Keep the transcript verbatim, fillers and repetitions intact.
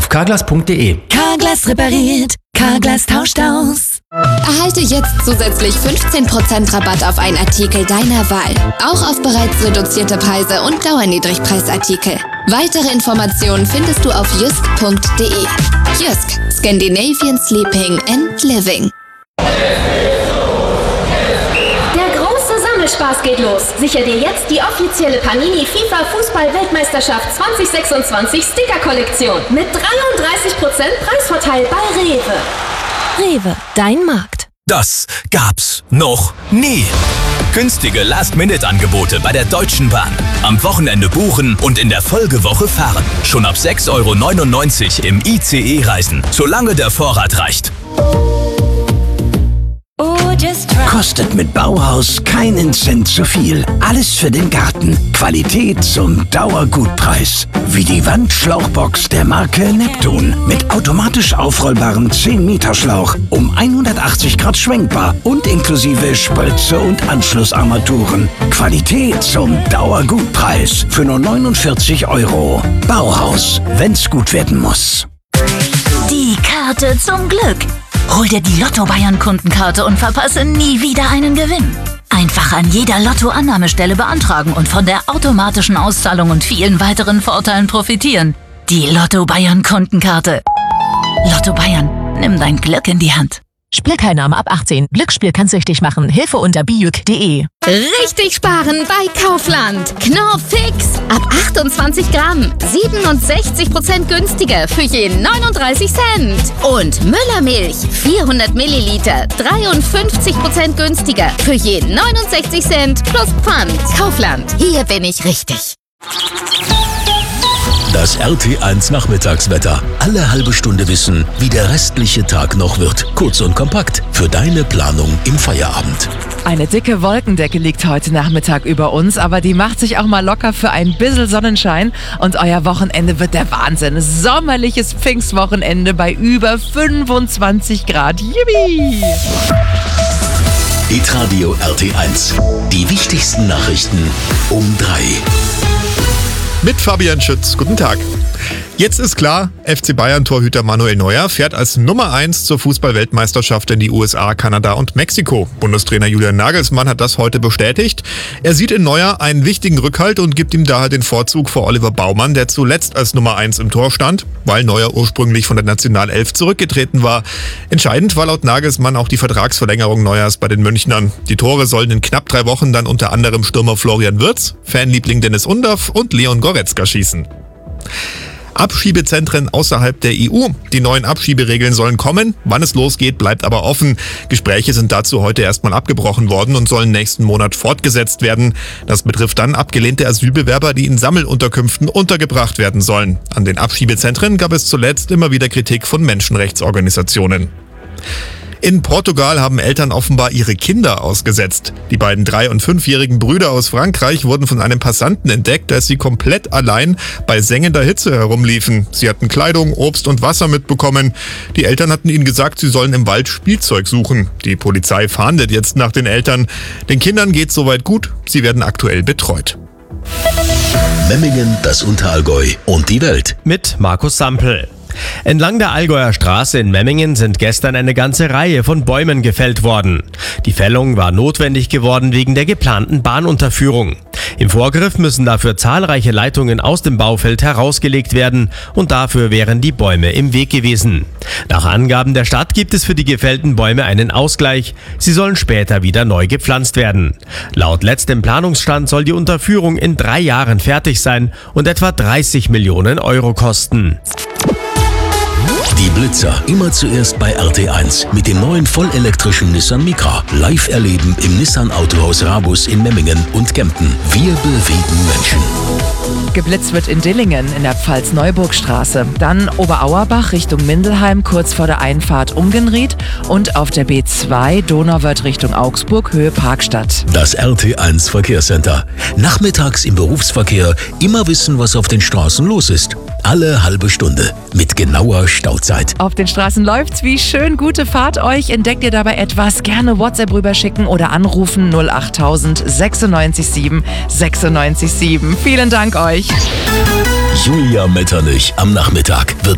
carglass punkt de. Carglass repariert, Carglass tauscht aus. Erhalte jetzt zusätzlich fünfzehn Prozent Rabatt auf einen Artikel deiner Wahl. Auch auf bereits reduzierte Preise und Dauerniedrigpreisartikel. Weitere Informationen findest du auf jysk punkt de. Jysk, Scandinavian Sleeping and Living. Spaß geht los. Sicher dir jetzt die offizielle Panini FIFA Fußball-Weltmeisterschaft zwanzig sechsundzwanzig Sticker-Kollektion mit dreiunddreißig Prozent Preisvorteil bei Rewe. Rewe, dein Markt. Das gab's noch nie. Günstige Last-Minute-Angebote bei der Deutschen Bahn. Am Wochenende buchen und in der Folgewoche fahren. Schon ab sechs Euro neunundneunzig im I C E reisen, solange der Vorrat reicht. Kostet mit Bauhaus keinen Cent zu viel. Alles für den Garten. Qualität zum Dauergutpreis. Wie die Wandschlauchbox der Marke Neptun. Mit automatisch aufrollbarem zehn Meter Schlauch. Um hundertachtzig Grad schwenkbar. Und inklusive Spritze und Anschlussarmaturen. Qualität zum Dauergutpreis. Für nur neunundvierzig Euro. Bauhaus. Wenn's gut werden muss. Die Karte zum Glück. Hol dir die Lotto-Bayern-Kundenkarte und verpasse nie wieder einen Gewinn. Einfach an jeder Lotto-Annahmestelle beantragen und von der automatischen Auszahlung und vielen weiteren Vorteilen profitieren. Die Lotto-Bayern-Kundenkarte. Lotto Bayern, nimm dein Glück in die Hand. Spielteilnahme ab achtzehn. Glücksspiel kann süchtig machen. Hilfe unter bijuk punkt de. Richtig sparen bei Kaufland. Knorr Fix. Ab achtundzwanzig Gramm. siebenundsechzig Prozent günstiger für jeden neununddreißig Cent. Und Müllermilch. vierhundert Milliliter. dreiundfünfzig Prozent günstiger für jeden neunundsechzig Cent plus Pfand. Kaufland. Hier bin ich richtig. Das R T eins Nachmittagswetter. Alle halbe Stunde wissen, wie der restliche Tag noch wird. Kurz und kompakt für deine Planung im Feierabend. Eine dicke Wolkendecke liegt heute Nachmittag über uns, aber die macht sich auch mal locker für ein bisschen Sonnenschein. Und euer Wochenende wird der Wahnsinn. Sommerliches Pfingstwochenende bei über fünfundzwanzig Grad. Yippie! Hitradio R T eins. Die wichtigsten Nachrichten um drei. Mit Fabian Schütz. Guten Tag. Jetzt ist klar, F C Bayern-Torhüter Manuel Neuer fährt als Nummer eins zur Fußball-Weltmeisterschaft in die U S A, Kanada und Mexiko. Bundestrainer Julian Nagelsmann hat das heute bestätigt. Er sieht in Neuer einen wichtigen Rückhalt und gibt ihm daher den Vorzug vor Oliver Baumann, der zuletzt als Nummer eins im Tor stand, weil Neuer ursprünglich von der Nationalelf zurückgetreten war. Entscheidend war laut Nagelsmann auch die Vertragsverlängerung Neuers bei den Münchnern. Die Tore sollen in knapp drei Wochen dann unter anderem Stürmer Florian Wirtz, Fanliebling Dennis Undaff und Leon Goretzka schießen. Abschiebezentren außerhalb der E U. Die neuen Abschieberegeln sollen kommen. Wann es losgeht, bleibt aber offen. Gespräche sind dazu heute erstmal abgebrochen worden und sollen nächsten Monat fortgesetzt werden. Das betrifft dann abgelehnte Asylbewerber, die in Sammelunterkünften untergebracht werden sollen. An den Abschiebezentren gab es zuletzt immer wieder Kritik von Menschenrechtsorganisationen. In Portugal haben Eltern offenbar ihre Kinder ausgesetzt. Die beiden drei- und fünfjährigen Brüder aus Frankreich wurden von einem Passanten entdeckt, als sie komplett allein bei sengender Hitze herumliefen. Sie hatten Kleidung, Obst und Wasser mitbekommen. Die Eltern hatten ihnen gesagt, sie sollen im Wald Spielzeug suchen. Die Polizei fahndet jetzt nach den Eltern. Den Kindern geht's soweit gut. Sie werden aktuell betreut. Memmingen, das Unterallgäu und die Welt. Mit Markus Sampel. Entlang der Allgäuer Straße in Memmingen sind gestern eine ganze Reihe von Bäumen gefällt worden. Die Fällung war notwendig geworden wegen der geplanten Bahnunterführung. Im Vorgriff müssen dafür zahlreiche Leitungen aus dem Baufeld herausgelegt werden und dafür wären die Bäume im Weg gewesen. Nach Angaben der Stadt gibt es für die gefällten Bäume einen Ausgleich. Sie sollen später wieder neu gepflanzt werden. Laut letztem Planungsstand soll die Unterführung in drei Jahren fertig sein und etwa dreißig Millionen Euro kosten. Die Blitzer immer zuerst bei R T eins mit dem neuen vollelektrischen Nissan Micra. Live erleben im Nissan Autohaus Rabus in Memmingen und Kempten. Wir bewegen Menschen. Geblitzt wird in Dillingen in der Pfalz-Neuburg-Straße. Dann Oberauerbach Richtung Mindelheim kurz vor der Einfahrt Umgenried und auf der B zwei Donauwörth Richtung Augsburg Höhe Parkstadt. Das R T eins Verkehrscenter. Nachmittags im Berufsverkehr immer wissen, was auf den Straßen los ist. Alle halbe Stunde mit genauer Stauzeit. Auf den Straßen läuft's wie schön. Gute Fahrt euch. Entdeckt ihr dabei etwas? Gerne WhatsApp rüberschicken oder anrufen null achttausend sechsundneunzig sieben sechsundneunzig sieben. Vielen Dank euch. Julia Metternich am Nachmittag wird